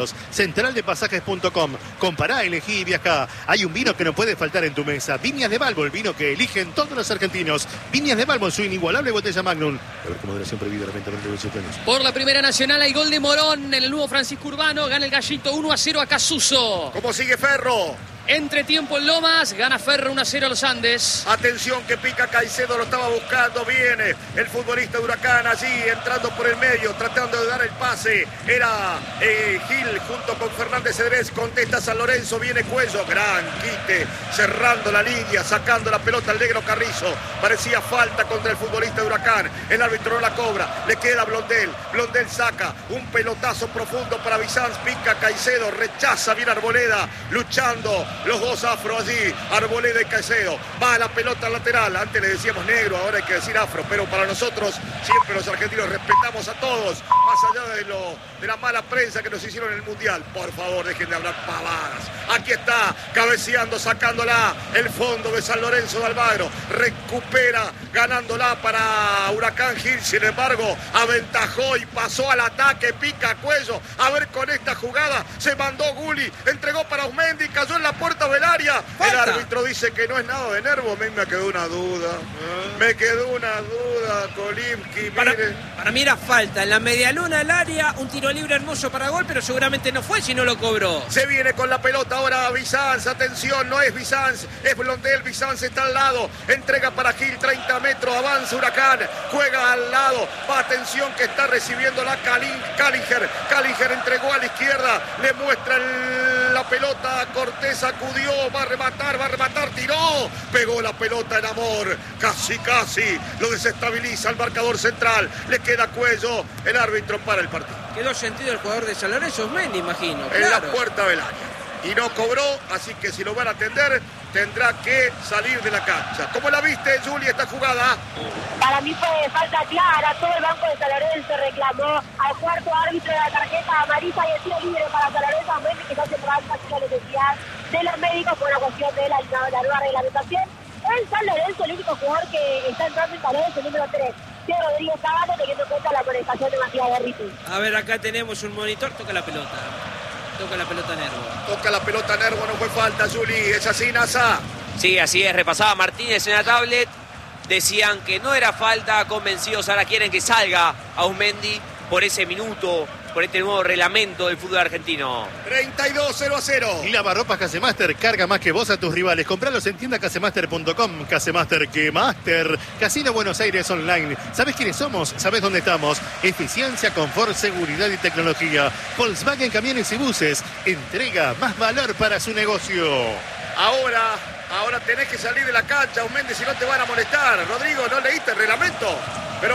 Centraldepasajes.com. Compará, elegí y viajá. Hay un vino que no puede faltar en tu mesa. Viñas de Balbo, el vino que eligen todos los argentinos. Viñas de Balbo en su inigualable botella Magnum. A ver, con moderación prohibida, la venta de sueños. Por la Primera Nacional hay gol de Morón en el nuevo Francisco Urbano. Gana el Gallito 1-0 a Casuso. ¿Cómo sigue Ferro? Entre tiempo en Lomas, gana Ferro 1-0 a los Andes. Atención que pica Caicedo, lo estaba buscando, viene el futbolista de Huracán allí, entrando por el medio, tratando de dar el pase. Era Gil junto con Fernández Cedrés, contesta San Lorenzo, viene Cuello, gran quite, cerrando la línea, sacando la pelota al negro Carrizo. Parecía falta contra el futbolista de Huracán, el árbitro no la cobra, le queda Blondel, Blondel saca un pelotazo profundo para Bizanz, pica Caicedo, rechaza bien Arboleda, luchando. Los dos afro allí, Arboleda y Caicedo. Va la pelota lateral. Antes le decíamos negro, ahora hay que decir afro. Pero para nosotros, siempre los argentinos respetamos a todos. Más allá de la mala prensa que nos hicieron en el Mundial. Por favor, dejen de hablar pavadas. Aquí está, cabeceando, sacándola. El fondo de San Lorenzo de Almagro. Recupera, ganándola para Huracán Gil. Sin embargo, aventajó y pasó al ataque. Pica Cuello. A ver con esta jugada. Se mandó Gulli. Entregó para Ausmendi. Cayó en la puerta del área. ¡Falta! El árbitro dice que no es nada de nervo. A mí me quedó una duda. Me quedó una duda, Kolimki. Para mí era falta. En la medialuna del área, un tiro libre hermoso para gol, pero seguramente no fue si no lo cobró. Se viene con la pelota ahora Bizanz. Atención, no es Bizanz, es Blondel. Bizanz está al lado. Entrega para Gil, 30 metros. Avanza Huracán. Juega al lado. Va, atención que está recibiendo la Callinger. Callinger entregó a la izquierda. Le muestra la pelota a Cortés. Sacudió, va a rematar, tiró, pegó la pelota en Amor, casi, lo desestabiliza el marcador central, le queda Cuello, el árbitro para el partido. Quedó sentido el jugador de San Lorenzo, Osmendi, imagino. En claro. la puerta del área. Y no cobró, así que si lo van a atender, tendrá que salir de la cancha. ¿Cómo la viste, Juli, esta jugada? Para mí fue falta clara, todo el banco de San Lorenzo reclamó al cuarto árbitro de la tarjeta amarilla y el tiro libre para San Lorenzo, Osmendi, que no se trabaja sin la necesidad de los médicos por una cuestión de la nueva reglamentación. En San Lorenzo, el único jugador que está entrando en calor es el número 3, que es Rodrigo Zabato, teniendo en cuenta la amonestación de Matías Garriti. A ver, acá tenemos un monitor, toca la pelota. Toca la pelota Nervo. Toca la pelota Nervo, no fue falta, Juli, es así, Nasa. Sí, así es, repasaba Martínez en la tablet. Decían que no era falta, convencidos, ahora quieren que salga Ausmendi por ese minuto, por este nuevo reglamento del fútbol argentino. 32-0-0. Y Lavarropas Casemaster carga más que vos a tus rivales. Compralos en tiendacasemaster.com. Casemaster, que Master. Casino Buenos Aires Online. ¿Sabés quiénes somos? ¿Sabés dónde estamos? Eficiencia, confort, seguridad y tecnología. Volkswagen Camiones y Buses. Entrega más valor para su negocio. Ahora tenés que salir de la cancha, Ausmendi, si no te van a molestar. Rodrigo, ¿no leíste el reglamento? Pero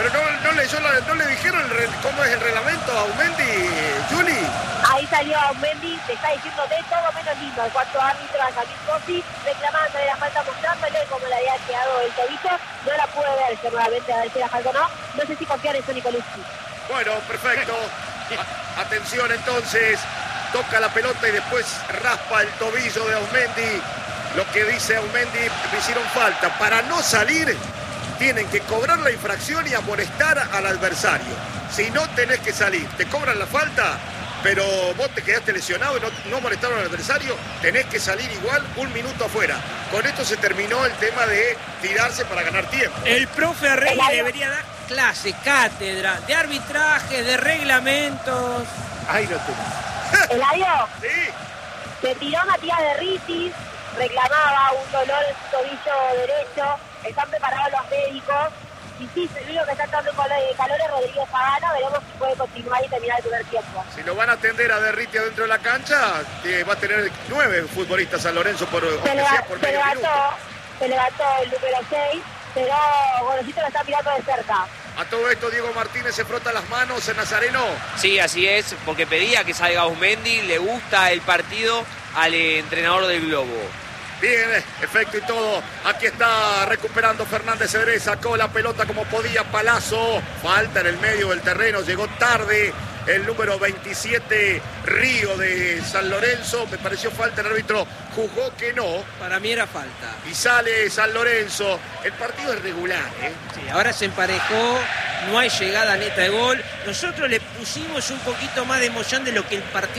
no le dijeron cómo es el reglamento a Ausmendi, Juli. Ahí salió Ausmendi, te está diciendo de todo menos lindo. El cuarto árbitro, a Samir Cosi, reclamándole la falta, mostrándole cómo le había quedado el tobillo. No la pude ver nuevamente, a ver si la falta o no. No sé si confiar en Sonny Colucci. Bueno, perfecto. Atención entonces. Toca la pelota y después raspa el tobillo de Ausmendi. Lo que dice Ausmendi, me hicieron falta. Para no salir, tienen que cobrar la infracción y amonestar al adversario. Si no tenés que salir, te cobran la falta, pero vos te quedaste lesionado y no molestaron al adversario, tenés que salir igual 1 minuto afuera. Con esto se terminó el tema de tirarse para ganar tiempo. El profe Arregui debería dar clase, cátedra, de arbitraje, de reglamentos. Ahí lo tenés. Eladio, Sí. se tiró Matías Garriti, reclamaba un dolor en su tobillo derecho, están preparados los médicos, y sí, el único que está entrando con calor es Rodrigo Zabato, veremos si puede continuar y terminar el primer tiempo. Si lo van a atender a Derriti adentro de la cancha, va a tener 9 futbolistas San Lorenzo por medio minuto. Se levantó el número 6, pero Gorosito lo está mirando de cerca. A todo esto Diego Martínez se frota las manos en Nazareno. Sí, así es, porque pedía que salga Ausmendi, le gusta el partido al entrenador del Globo. Bien, efecto y todo. Aquí está recuperando Fernández Cedrés. Sacó la pelota como podía. Palazzo. Falta en el medio del terreno. Llegó tarde el número 27, Río de San Lorenzo. Me pareció falta. El árbitro juzgó que no. Para mí era falta. Y sale San Lorenzo. El partido es regular, ¿eh? Sí, ahora se emparejó. No hay llegada neta de gol. Nosotros pusimos un poquito más de emoción de lo que el partido